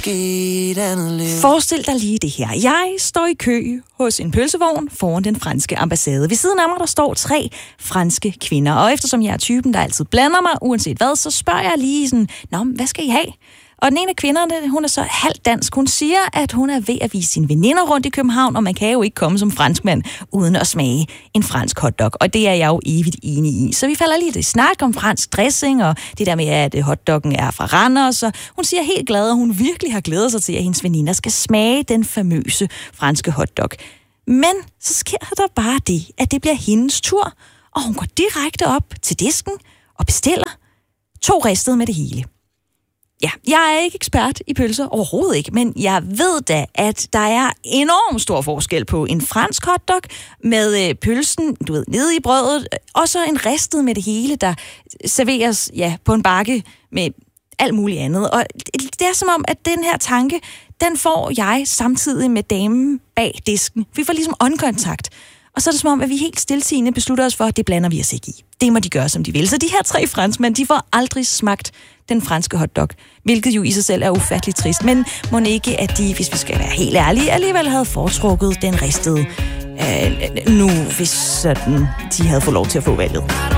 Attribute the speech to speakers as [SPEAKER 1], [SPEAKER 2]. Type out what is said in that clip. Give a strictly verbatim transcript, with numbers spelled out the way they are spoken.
[SPEAKER 1] måske et andet liv.
[SPEAKER 2] Forestil dig lige det her. Jeg står i kø hos en pølsevogn foran den franske ambassade. Ved siden af mig, der står tre franske kvinder. Og eftersom jeg er typen, der altid blander mig, uanset hvad, så spørger jeg lige sådan, nå, hvad skal I have? Og den ene af kvinderne, hun er så halvt dansk. Hun siger, at hun er ved at vise sine veninder rundt i København, og man kan jo ikke komme som franskmand uden at smage en fransk hotdog. Og det er jeg jo evigt enig i. Så vi falder lige til snak om fransk dressing, og det der med, at hotdoggen er fra Randers. Og hun siger helt glad, at hun virkelig har glædet sig til, at hendes veninder skal smage den famøse franske hotdog. Men så sker der bare det, at det bliver hendes tur, og hun går direkte op til disken og bestiller to ristede med det hele. Ja, jeg er ikke ekspert i pølser, overhovedet ikke, men jeg ved da, at der er enormt stor forskel på en fransk hotdog med øh, pølsen, du ved, nede i brødet, og så en ristet med det hele, der serveres ja, på en bakke med alt muligt andet. Og det er som om, at den her tanke, den får jeg samtidig med damen bag disken. Vi får ligesom øjenkontakt. Og så er det som om, at vi helt stiltiende beslutter os for, at det blander vi os ikke i. Det må de gøre, som de vil. Så de her tre franskmænd, de får aldrig smagt den franske hotdog, hvilket jo i sig selv er ufatteligt trist. Men må ikke, at de, hvis vi skal være helt ærlige, alligevel havde foretrukket den ristede, øh, nu hvis sådan, de havde fået lov til at få valget.